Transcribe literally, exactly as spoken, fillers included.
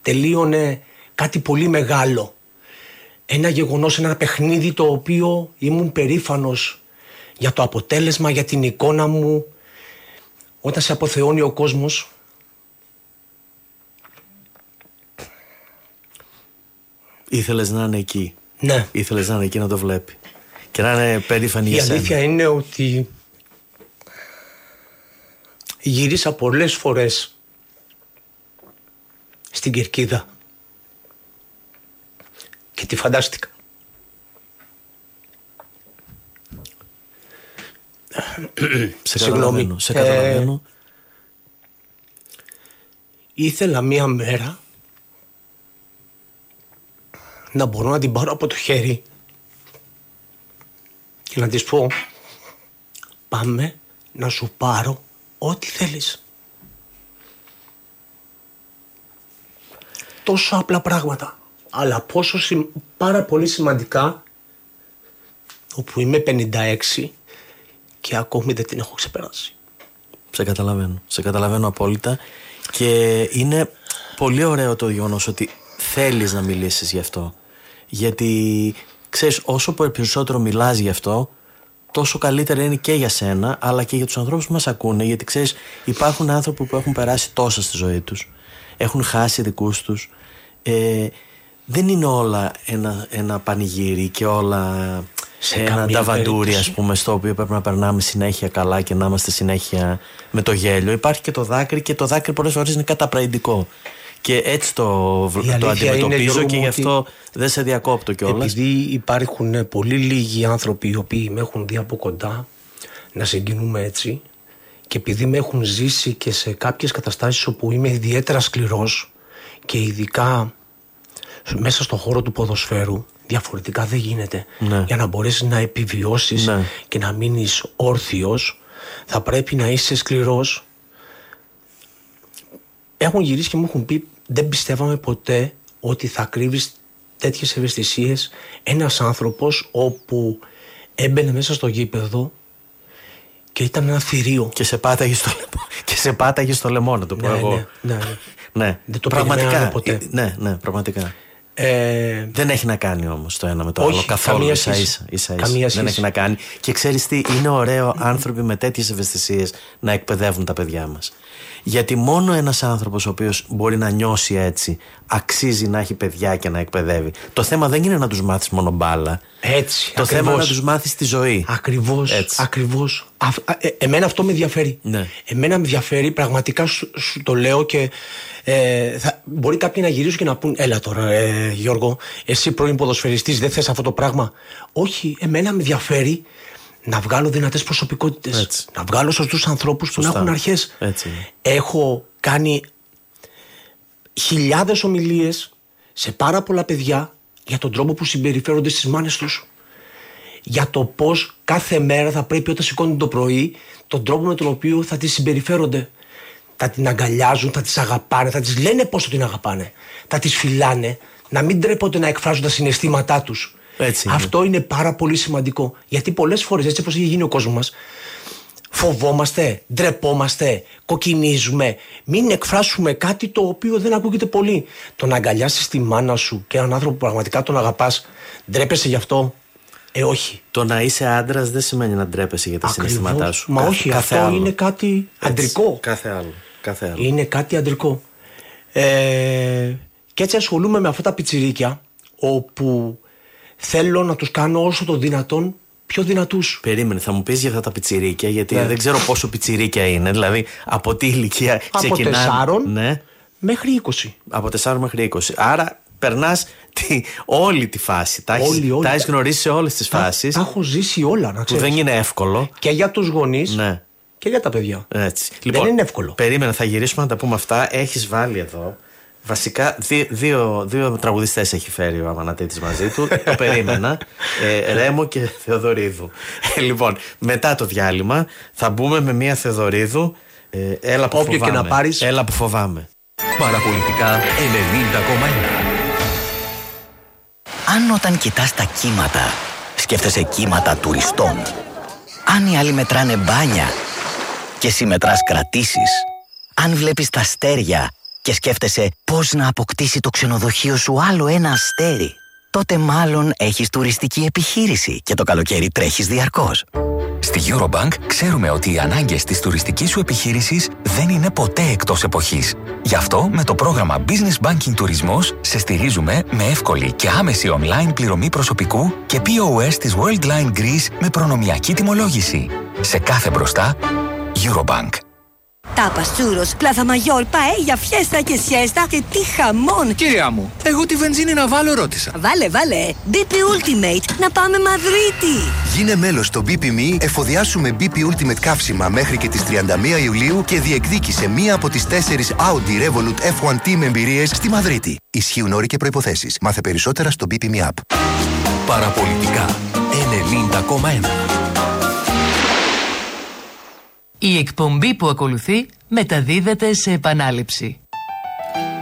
τελείωνε κάτι πολύ μεγάλο. Ένα γεγονός, ένα παιχνίδι το οποίο ήμουν περήφανος για το αποτέλεσμα, για την εικόνα μου. Όταν σε αποθεώνει ο κόσμος, ήθελες να είναι εκεί. Ναι. Ήθελες να είναι εκεί να το βλέπει. Και να είναι περήφανη για σένα. Η αλήθεια είναι ότι γύρισα πολλές φορές στην Κερκίδα και τη φαντάστηκα. Σε καταλαβαίνω. Σε καταλαβαίνω. Ε, ήθελα μία μέρα να μπορώ να την πάρω από το χέρι και να της πω, πάμε να σου πάρω ό,τι θέλεις. Τόσο απλά πράγματα, αλλά πόσο συμ... πάρα πολύ σημαντικά, όπου είμαι πενήντα έξι και ακόμη δεν την έχω ξεπεράσει. Σε καταλαβαίνω, σε καταλαβαίνω απόλυτα και είναι πολύ ωραίο το γεγονός ότι θέλεις να μιλήσεις γι' αυτό. Γιατί ξέρεις, όσο περισσότερο μιλάς γι' αυτό, τόσο καλύτερα είναι και για σένα, αλλά και για τους ανθρώπους που μας ακούνε. Γιατί ξέρεις, υπάρχουν άνθρωποι που έχουν περάσει τόσα στη ζωή τους, έχουν χάσει δικούς τους. Ε, δεν είναι όλα ένα, ένα πανηγύρι και όλα σε ένα ταβαντούρι, ας πούμε, στο οποίο πρέπει να περνάμε συνέχεια καλά και να είμαστε συνέχεια με το γέλιο. Υπάρχει και το δάκρυ και το δάκρυ πολλές φορές είναι καταπραγητικό. Και έτσι το, το αντιμετωπίζω είναι, και γι' αυτό δεν σε διακόπτω κιόλας. Επειδή υπάρχουν πολύ λίγοι άνθρωποι οι οποίοι με έχουν δει από κοντά να συγκινούμε έτσι, και επειδή με έχουν ζήσει και σε κάποιες καταστάσεις όπου είμαι ιδιαίτερα σκληρός και ειδικά μέσα στον χώρο του ποδοσφαίρου, διαφορετικά δεν γίνεται. Ναι. Για να μπορέσεις να επιβιώσεις, ναι, και να μείνεις όρθιος, θα πρέπει να είσαι σκληρός. Έχουν γυρίσει και μου έχουν πει, δεν πιστεύαμε ποτέ ότι θα κρύβεις τέτοιες ευαισθησίες ένας άνθρωπος όπου έμπαινε μέσα στο γήπεδο και ήταν ένα θηρίο. Και σε πάταγε στο λαιμό, και σε πάταγε στο λαιμό, να το πω, ναι, εγώ. Ναι, ναι, ναι. Ναι. Δεν το πραγματικά, ποτέ. Ναι, ναι, πραγματικά. Ε... Δεν έχει να κάνει όμως το ένα με το όχι, άλλο καθόλου. Καμία ίσα, ίσα, ίσα, ίσα, ίσα. ίσα. Δεν έχει να κάνει. Και ξέρεις τι, είναι ωραίο άνθρωποι με τέτοιες ευαισθησίες να εκπαιδεύουν τα παιδιά μας. Γιατί μόνο ένας άνθρωπος ο οποίος μπορεί να νιώσει έτσι αξίζει να έχει παιδιά και να εκπαιδεύει. Το θέμα δεν είναι να τους μάθεις μόνο μπάλα. Έτσι. Το ακριβώς. θέμα είναι να τους μάθεις τη ζωή. Ακριβώς. Έτσι. Ακριβώς. Α, ε, εμένα αυτό με ενδιαφέρει. Ναι. Εμένα με ενδιαφέρει, πραγματικά σου, σου το λέω και ε, θα, μπορεί κάποιοι να γυρίσουν και να πούν, έλα τώρα ε, Γιώργο, εσύ πρώην ποδοσφαιριστής δεν θες αυτό το πράγμα. Όχι, εμένα με ενδιαφέρει να βγάλω δυνατές προσωπικότητες. Έτσι. Να βγάλω σωστούς ανθρώπους που να έχουν αρχές. Έτσι. Έχω κάνει χιλιάδες ομιλίες σε πάρα πολλά παιδιά για τον τρόπο που συμπεριφέρονται στις μάνες τους. Για το πώς κάθε μέρα θα πρέπει όταν σηκώνουν το πρωί, τον τρόπο με τον οποίο θα τις συμπεριφέρονται. Θα την αγκαλιάζουν, θα τις αγαπάνε, θα τις λένε πόσο την αγαπάνε. Θα τις φυλάνε, να μην τρέπονται να εκφράζουν τα συναισθήματά τους. Έτσι αυτό είναι πάρα πολύ σημαντικό. Γιατί πολλές φορές, έτσι όπως έχει γίνει ο κόσμος μας, φοβόμαστε, ντρεπόμαστε, κοκκινίζουμε. Μην εκφράσουμε κάτι το οποίο δεν ακούγεται πολύ. Το να αγκαλιάσεις τη μάνα σου και έναν άνθρωπο που πραγματικά τον αγαπάς, ντρέπεσαι γι' αυτό? Ε, όχι. Το να είσαι άντρας δεν σημαίνει να ντρέπεσαι για τα Ακριβώς. συναισθήματά σου. Μα Κα, όχι, κάθε αυτό άλλο. είναι κάτι αντρικό. Κάθε άλλο. Κάθε άλλο. Είναι κάτι αντρικό. Ε, και έτσι ασχολούμαι με αυτά τα πιτσιρίκια, όπου θέλω να τους κάνω όσο το δυνατόν πιο δυνατούς. Περίμενε, θα μου πεις για αυτά τα πιτσιρίκια, γιατί ναι. δεν ξέρω πόσο πιτσιρίκια είναι. Δηλαδή, από τι ηλικία ξεκινάνε? Από τεσσάρων ναι. μέχρι είκοσι. Από τεσσάρων μέχρι είκοσι. Άρα περνάς τη, όλη τη φάση. Τα έχεις γνωρίσει σε όλες τις φάσεις. Τα έχω ζήσει όλα, να ξέρεις. Που δεν είναι εύκολο. Και για τους γονείς, ναι, και για τα παιδιά. Έτσι. Δεν Λοιπόν, είναι εύκολο. Περίμενε, θα γυρίσουμε να τα πούμε αυτά. Έχεις βάλει εδώ. Βασικά, δύο, δύο, δύο τραγουδιστές έχει φέρει ο Αμανατίδης μαζί του. Το περίμενα. Ε, Ρέμο και Θεοδωρίδου. Ε, λοιπόν, μετά το διάλειμμα θα μπούμε με μία Θεοδωρίδου. Ε, έλα που Όποιο φοβάμαι. Και να πάρεις. Έλα που φοβάμαι. Παραπολιτικά ενενήντα κόμμα ένα. Αν όταν κοιτάς τα κύματα σκέφτεσαι κύματα τουριστών, αν οι άλλοι μετράνε μπάνια και εσύ μετράς κρατήσεις, αν βλέπεις τα αστέρια και σκέφτεσαι πώς να αποκτήσει το ξενοδοχείο σου άλλο ένα αστέρι, τότε μάλλον έχεις τουριστική επιχείρηση και το καλοκαίρι τρέχεις διαρκώς. Στη Eurobank ξέρουμε ότι οι ανάγκες της τουριστικής σου επιχείρησης δεν είναι ποτέ εκτός εποχής. Γι' αυτό με το πρόγραμμα Business Banking Τουρισμός σε στηρίζουμε με εύκολη και άμεση online πληρωμή προσωπικού και πι ο ες της Worldline Greece με προνομιακή τιμολόγηση. Σε κάθε μπροστά, Eurobank. Τάπας, τσούρος, πλάθα μαγιόρ, παέγια, φιέστα και σιέστα και τι χαμόν! Κυρία μου, εγώ τη βενζίνη να βάλω ρώτησα. Βάλε, βάλε! μπι πι Ultimate, να πάμε Μαδρίτη! Γίνε μέλος στο μπι πι εμ ι, εφοδιάσου με μπι πι Ultimate καύσιμα μέχρι και τις τριάντα μία Ιουλίου και διεκδίκησε μία από τις τέσσερις Audi Revolut εφ ουάν τι με εμπειρίες στη Μαδρίτη. Ισχύουν όροι και προϋποθέσεις. Μάθε περισσότερα στο μπι πι εμ ι App. Παραπολιτικά ενενήντα κόμμα ένα. Η εκπομπή που ακολουθεί μεταδίδεται σε επανάληψη.